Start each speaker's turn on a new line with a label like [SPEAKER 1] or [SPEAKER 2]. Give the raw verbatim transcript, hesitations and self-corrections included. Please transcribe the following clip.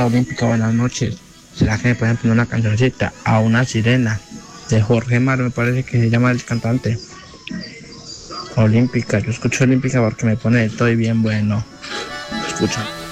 [SPEAKER 1] Hola Olímpica, buenas noches. ¿Será que me pueden poner una cancioncita? A una sirena de Jorge Mar, me parece que se llama el cantante. Olímpica, yo escucho Olímpica porque me pone estoy bien bueno. Escucha.